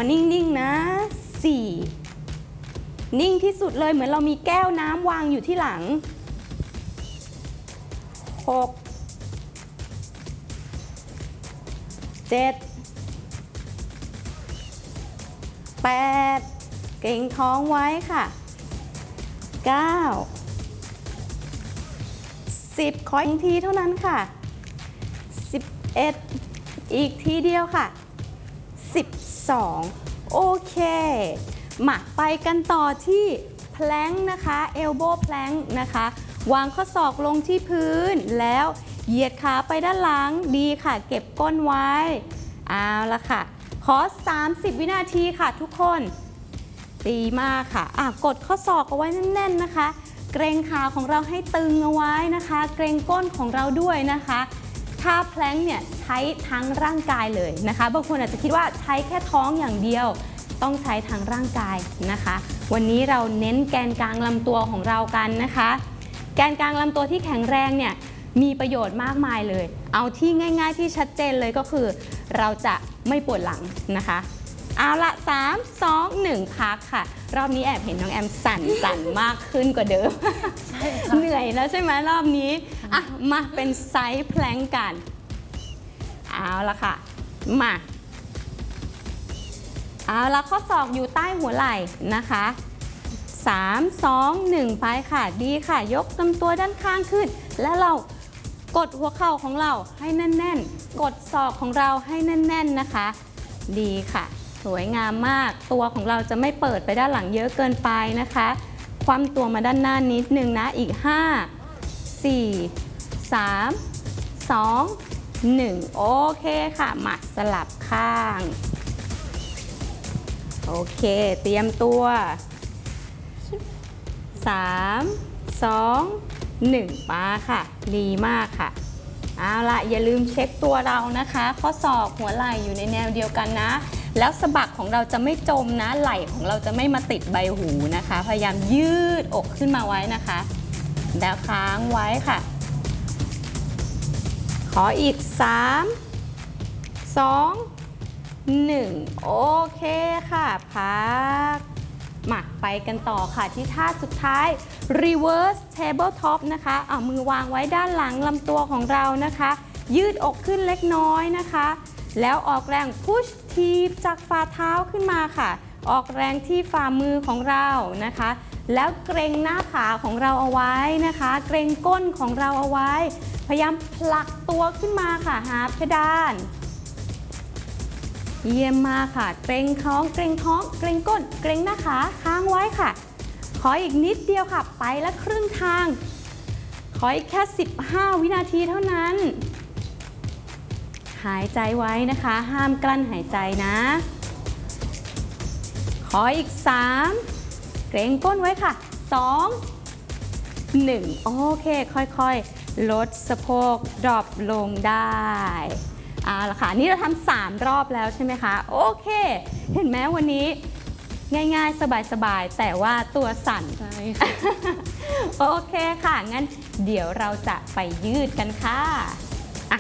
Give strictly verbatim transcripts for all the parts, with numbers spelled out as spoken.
นิ่งๆนะสี่นิ่งที่สุดเลยเหมือนเรามีแก้วน้ำวางอยู่ที่หลังหกเจ็ดแปดเกร็งท้องไว้ค่ะเก้าสิบขออีกทีเท่านั้นค่ะสิบเอ็ดอีกทีเดียวค่ะสิบสองโอเคมาไปกันต่อที่แพลงก์นะคะ elbow plank นะคะวางข้อศอกลงที่พื้นแล้วเหยียดขาไปด้านหลังดีค่ะเก็บก้นไว้เอาละค่ะขอสามสิบวินาทีค่ะทุกคนดีมากค่ะอ่ะกดข้อศอกเอาไว้แน่นๆนะคะเกรงขาของเราให้ตึงเอาไว้นะคะเกรงก้นของเราด้วยนะคะท่าแพลงก์เนี่ยใช้ทั้งร่างกายเลยนะคะบางคนอาจจะคิดว่าใช้แค่ท้องอย่างเดียวต้องใช้ทั้งร่างกายนะคะวันนี้เราเน้นแกนกลางลำตัวของเรากันนะคะแกนกลางลำตัวที่แข็งแรงเนี่ยมีประโยชน์มากมายเลยเอาที่ง่ายๆที่ชัดเจนเลยก็คือเราจะไม่ปวดหลังนะคะเอาละสาม สอง หนึ่งพักค่ะรอบนี้แอบเห็นน้องแอมสั่นสั่นมากขึ้นกว่าเดิม เหนื่อยแล้วใช่ไหมรอบนี้อ่ะมาเป็นไซส์แพลงก์กันเอาละค่ะมาเอาละข้อศอกอยู่ใต้หัวไหล่นะคะสาม สอง หนึ่งไปค่ะดีค่ะยกลำตัวด้านข้างขึ้นแล้วเรากดหัวเข่าของเราให้แน่นๆกดศอกของเราให้แน่นๆนะคะดีค่ะสวยงามมากตัวของเราจะไม่เปิดไปด้านหลังเยอะเกินไปนะคะคว่ำตัวมาด้านหน้านิดนึงนะอีกห้า สี่ สาม สอง หนึ่งโอเคค่ะมาสลับข้างโอเคเตรียมตัวสาม สอง หนึ่งมาค่ะดีมากค่ะเอาละอย่าลืมเช็คตัวเรานะคะข้อศอกหัวไหล่อยู่ในแนวเดียวกันนะแล้วสะบักของเราจะไม่จมนะไหล่ของเราจะไม่มาติดใบหูนะคะพยายามยืดอกขึ้นมาไว้นะคะแล้วค้างไว้ค่ะขออีกสาม สอง หนึ่งโอเคค่ะพักมาไปกันต่อค่ะที่ท่าสุดท้าย reverse tabletop นะคะเอามือวางไว้ด้านหลังลำตัวของเรานะคะยืดอกขึ้นเล็กน้อยนะคะแล้วออกแรง push ทีบจากฝ่าเท้าขึ้นมาค่ะออกแรงที่ฝ่ามือของเรานะคะแล้วเกรงหน้าขาของเราเอาไว้นะคะเกรงก้นของเราเอาไว้พยายามผลักตัวขึ้นมาค่ะหาเพดานเยี่ยมมากค่ะเกรงท้องเกรงท้องเกรงก้นเกรงหน้าขาค้างไว้ค่ะขออีกนิดเดียวค่ะไปละครึ่งทางขออีกแค่สิบห้าวินาทีเท่านั้นหายใจไว้นะคะห้ามกลั้นหายใจนะขออีกสามเกรงก้นไว้ค่ะสอง หนึ่งโอเคค่อยๆลดสะโพกดรอปลงได้เอาล่ะค่ะนี่เราทำสามรอบแล้วใช่ไหมคะโอเคเห็นไหมวันนี้ง่ายๆสบายๆแต่ว่าตัวสั่น โอเคค่ะงั้นเดี๋ยวเราจะไปยืดกันค่ะอ่ะ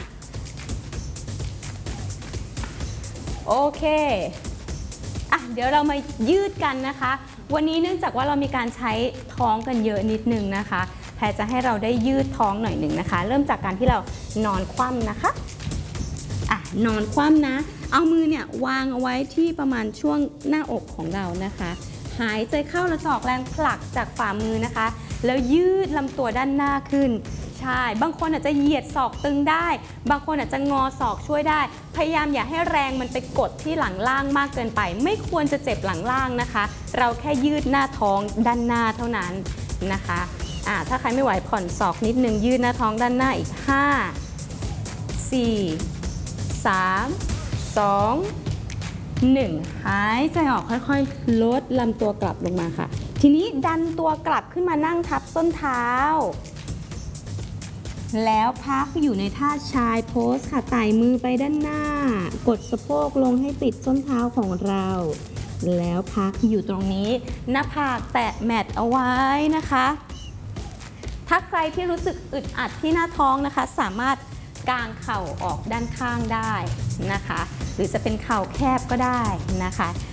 โอเคอ่ะเดี๋ยวเรามายืดกันนะคะวันนี้เนื่องจากว่าเรามีการใช้ท้องกันเยอะนิดนึงนะคะแพรจะให้เราได้ยืดท้องหน่อยหนึ่งนะคะเริ่มจากการที่เรานอนคว่ำนะคะอ่ะนอนคว่ำนะเอามือเนี่ยวางเอาไว้ที่ประมาณช่วงหน้าอกของเรานะคะหายใจเข้าแล้วออกแรงผลักจากฝ่ามือนะคะแล้วยืดลำตัวด้านหน้าขึ้นใช่บางคนอาจจะเหยียดศอกตึงได้บางคนอาจจะงอศอกช่วยได้พยายามอย่าให้แรงมันไปกดที่หลังล่างมากเกินไปไม่ควรจะเจ็บหลังล่างนะคะเราแค่ยืดหน้าท้องด้านหน้าเท่านั้นนะคะอ่าถ้าใครไม่ไหวผ่อนศอกนิดนึงยืดหน้าท้องด้านหน้าอีกห้า สี่ สาม สอง หนึ่งหายใจออกค่อยๆลดลำตัวกลับลงมาค่ะทีนี้ดันตัวกลับขึ้นมานั่งทับส้นเท้าแล้วพักอยู่ในท่าชายโพสค่ะไต่มือไปด้านหน้ากดสะโพกลงให้ติดส้นเท้าของเราแล้วพักอยู่ตรงนี้หน้าผากแตะแมทเอาไว้นะคะถ้าใครที่รู้สึกอึดอัดที่หน้าท้องนะคะสามารถกางเข่าออกด้านข้างได้นะคะหรือจะเป็นเข่าแคบก็ได้นะคะ